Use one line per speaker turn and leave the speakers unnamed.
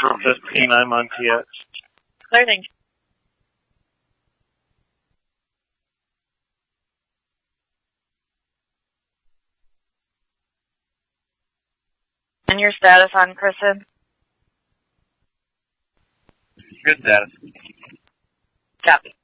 April 15, I'm on TX.
Learning. And your status on Chrisen?
Good status.
Copy.